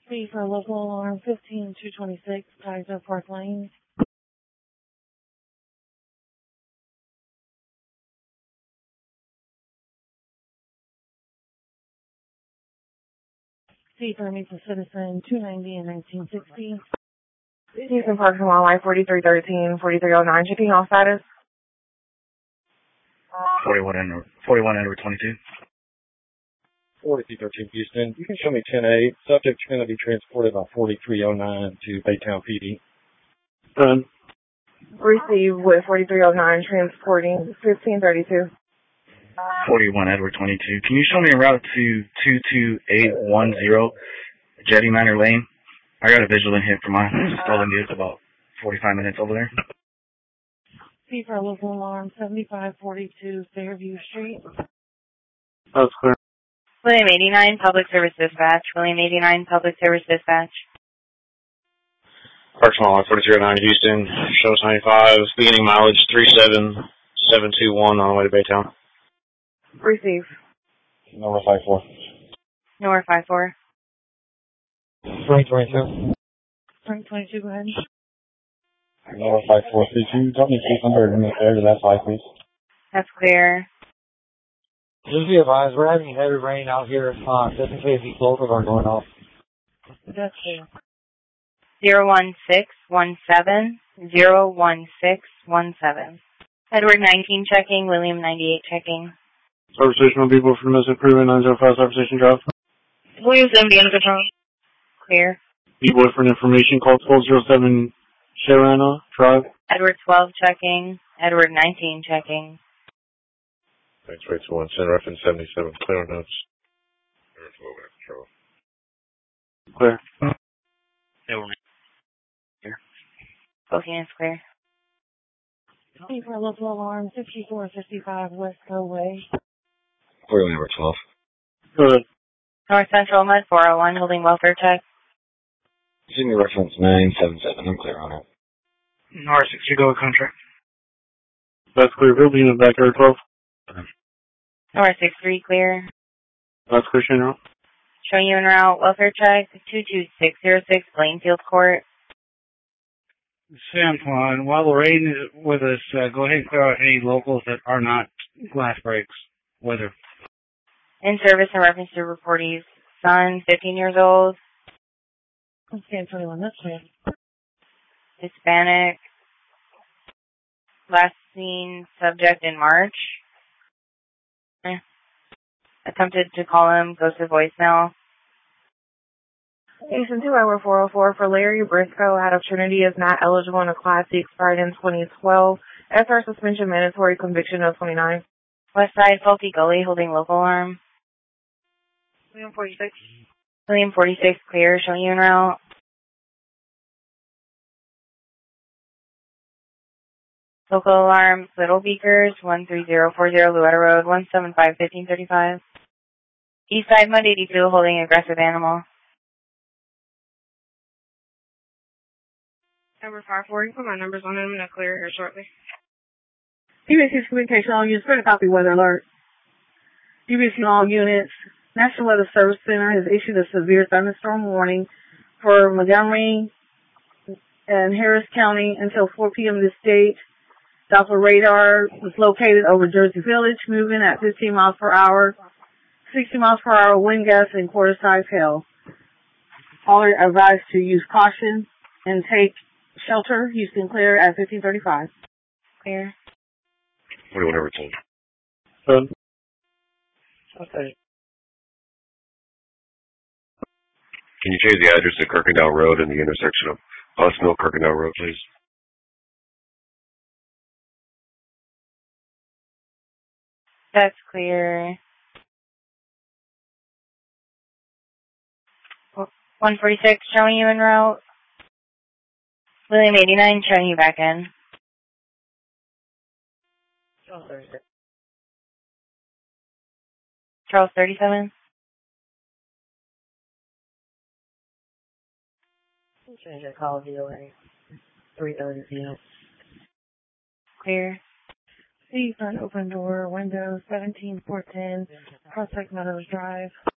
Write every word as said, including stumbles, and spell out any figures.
C for local alarm fifteen two twenty-six, Kaiser Park Lane. C for Meet the Citizen two ninety and nineteen sixty. Houston Parks and Wildlife forty-three thirteen, forty-three oh nine, shipping all status. forty-one and forty-one and twenty-two. forty-three thirteen Houston. You can show me ten eight. Subject's going to be transported by forty-three oh nine to Baytown P D. Done. Receive with forty-three oh nine transporting fifteen thirty-two. forty-one Edward twenty-two. Can you show me a route to two two eight one zero Jetty Manor Lane? I got a visual in hit for my stolen goods about forty-five minutes over there. C for local alarm seventy-five forty-two Fairview Street. That's clear. William eighty-nine, Public Service Dispatch. William eighty-nine, Public Service Dispatch. Parks and Wildlife forty-three oh nine Houston. Show us ninety-five. Beginning mileage three seven seven two one on the way to Baytown. Receive. Number five four. Number five four. Frank twenty-two. Frank twenty-two, go ahead. Number five four three two. Don't need case number in the air to that five, please. That's clear. Just be advised, we're having heavy rain out here, uh, just in case these locals are going off. That's clear. Zero one six one seven zero one six one seven. Edward nineteen checking. William ninety-eight checking. Service station people from Mississippi Proven nine zero five service station drop. William seventy under control. Clear. B-boy for an information call twelve oh seven Sharana Drive. Edward twelve checking. Edward nineteen checking. Thanks, wait to one, send reference seventy-seven, clear on notes. Clear. Here. Both units clear. C for local alarm fifty-four fifty-five West Co Way. Clearly number twelve. Good. North Central Med four oh one holding welfare check. Send me reference nine seven seven, I'm clear on it. R sixty go contract. That's clear. Building in the back area twelve. Number six three clear. That's clear, Shane route. Showing you en route. Welfare check two two six zero six Blainfield Court. San Juan, while Lorraine is with us, uh, go ahead and clear out any locals that are not glass breaks. Weather. In service in reference to reportee's son, fifteen years old. Scan twenty-one, that's clear. Hispanic. Last seen subject in March. Eh. Attempted to call him, goes to voicemail. Houston two hour four oh four for Larry Briscoe out of Trinity is not eligible in a Class C expired in twenty twelve. S R suspension mandatory conviction of twenty-nine. West Side, Faulty Gully, holding local alarm. William forty-six. William forty-six, clear, showing you en route. Local alarm, Little Beakers, one three zero four zero Louetta Road, one seven five fifteen thirty-five. East Side, Mud eighty-two, holding aggressive animal. Number five four, you put my numbers on them and I'll clear here shortly. U B C communication all units, spread a copy weather alert. U B C all units, National Weather Service Center has issued a severe thunderstorm warning for Montgomery and Harris County until four p.m. this date. Doppler radar was located over Jersey Village, moving at fifteen miles per hour, sixty miles per hour wind gusts, and quarter size hail. All are advised to use caution and take shelter. Houston clear at fifteen thirty-five. Clear. forty-one over ten. Good. Okay. Can you change the address to Kirkendall Road and the intersection of Bus Mill Kirkendall Road, please? That's clear. one forty-six, showing you en route. William eighty-nine, showing you back in. Charles thirty-seven. Change your call V O A. three thirty p.m. Clear. C for an open door, window seventeen four ten, Prospect Meadows Drive.